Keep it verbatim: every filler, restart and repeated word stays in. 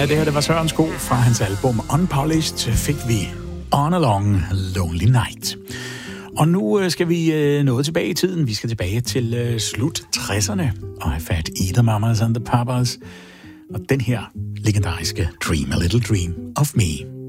Ja, det her det var Søren Sko fra hans album Unpolished, fik vi On a Long Lonely Night. Og nu skal vi øh, nå tilbage i tiden. Vi skal tilbage til øh, slut tresserne og have fat i The Mamas and the Papas. Og den her legendariske Dream a Little Dream of Me.